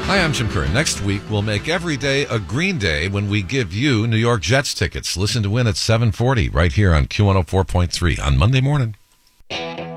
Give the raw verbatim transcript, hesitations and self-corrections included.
Hi, I'm Jim Curran. Next week, we'll make every day a green day when we give you New York Jets tickets. Listen to win at seven forty right here on Q one oh four point three on Monday morning.